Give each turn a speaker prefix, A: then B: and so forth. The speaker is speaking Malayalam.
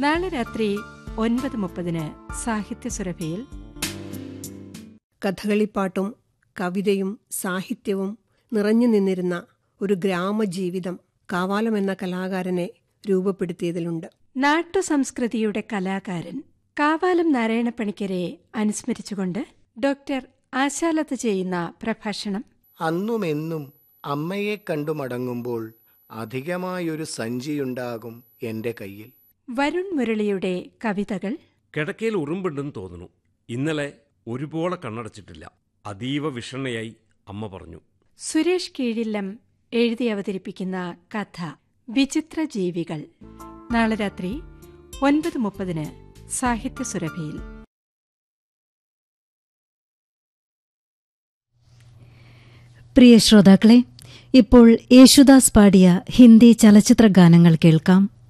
A: നാളെ രാത്രി 9:30 സാഹിത്യസുരഭിയിൽ
B: കഥകളിപ്പാട്ടും കവിതയും സാഹിത്യവും നിറഞ്ഞു നിന്നിരുന്ന ഒരു ഗ്രാമജീവിതം കാവാലം എന്ന കലാകാരനെ രൂപപ്പെടുത്തിയതിലുണ്ട്.
A: നാട്ടുസംസ്കൃതിയുടെ കലാകാരൻ കാവാലം നാരായണപ്പണിക്കരെ അനുസ്മരിച്ചുകൊണ്ട് ഡോക്ടർ ആശാലത ചെയ്യുന്ന പ്രഭാഷണം.
C: അന്നുമെന്നും അമ്മയെ കണ്ടു മടങ്ങുമ്പോൾ അധികമായൊരു സഞ്ചിയുണ്ടാകും എൻ്റെ കയ്യിൽ.
A: വരുൺ മുരളിയുടെ കവിതകൾ.
D: കിടക്കയിൽ ഉറുമ്പുണ്ടെന്ന് തോന്നുന്നു. ഇന്നലെ ഒരുപോലെ കണ്ണടച്ചിട്ടില്ല. അതീവ വിഷണ്ണയായി അമ്മ പറഞ്ഞു.
A: സുരേഷ് കീഴില്ലം എഴുതി അവതരിപ്പിക്കുന്ന കഥ വിചിത്ര ജീവികൾ. നാളെ രാത്രി 9:30 സാഹിത്യസുരഭിയിൽ.
E: പ്രിയ ശ്രോതാക്കളെ, ഇപ്പോൾ യേശുദാസ് പാടിയ ഹിന്ദി ചലച്ചിത്ര ഗാനങ്ങൾ കേൾക്കാം.